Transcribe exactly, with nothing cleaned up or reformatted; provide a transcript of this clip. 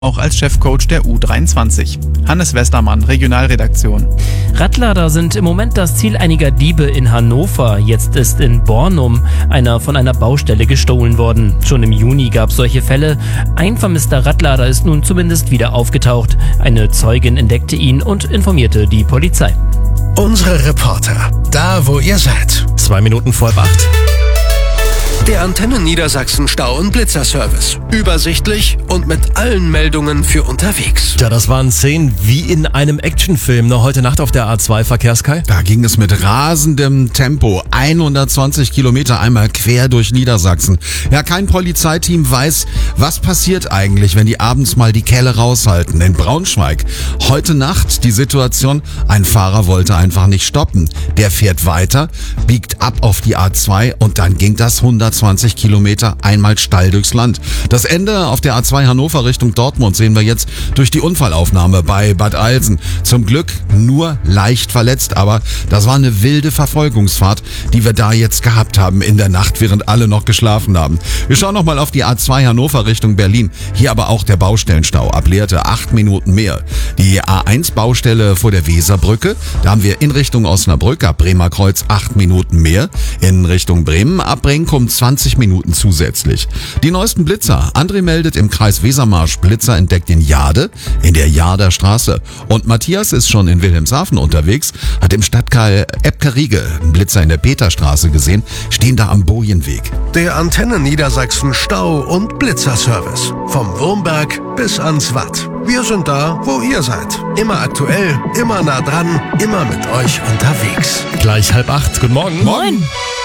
auch als Chefcoach der U dreiundzwanzig. Hannes Westermann, Regionalredaktion. Radlader sind im Moment das Ziel einiger Diebe in Hannover. Jetzt ist in Bornum einer von einer Baustelle gestohlen worden. Schon im Juni gab es solche Fälle. Ein vermisster Radlader ist nun zumindest wieder aufgetaucht. Eine Zeugin entdeckte ihn und informierte die Polizei. Unsere Reporter, da wo ihr seid. Zwei Minuten vor acht. Der Antenne Niedersachsen Stau- und Blitzerservice. Übersichtlich und mit allen Meldungen für unterwegs. Ja, das waren Szenen wie in einem Actionfilm. Noch heute Nacht auf der A zwei, Verkehrskai. Da ging es mit rasendem Tempo, hundertzwanzig Kilometer einmal quer durch Niedersachsen. Ja, kein Polizeiteam weiß, was passiert eigentlich, wenn die abends mal die Kelle raushalten. In Braunschweig heute Nacht die Situation, ein Fahrer wollte einfach nicht stoppen. Der fährt weiter, biegt ab auf die A zwei und dann ging das hundertzwanzig Kilometer einmal steil durchs Land. Das Ende auf der A zwei Hannover Richtung Dortmund sehen wir jetzt durch die Unfallaufnahme bei Bad Eilsen. Zum Glück nur leicht verletzt, aber das war eine wilde Verfolgungsfahrt, die wir da jetzt gehabt haben in der Nacht, während alle noch geschlafen haben. Wir schauen nochmal auf die A zwei Hannover Richtung Berlin. Hier aber auch der Baustellenstau. Ab Lehrte acht Minuten mehr. Die A eins Baustelle vor der Weserbrücke, da haben wir in Richtung Osnabrück ab Bremer Kreuz acht Minuten mehr. In Richtung Bremen ab Brenkum zwanzig Minuten zusätzlich. Die neuesten Blitzer. André meldet im Kreis Wesermarsch, Blitzer entdeckt in Jade, in der Jader Straße. Und Matthias ist schon in Wilhelmshaven unterwegs, hat im Stadtteil Eppkerige einen Blitzer in der Peterstraße gesehen, stehen da am Bojenweg. Der Antenne Niedersachsen Stau- und Blitzerservice. Vom Wurmberg bis ans Watt. Wir sind da, wo ihr seid. Immer aktuell, immer nah dran, immer mit euch unterwegs. Gleich halb acht. Guten Morgen. Moin!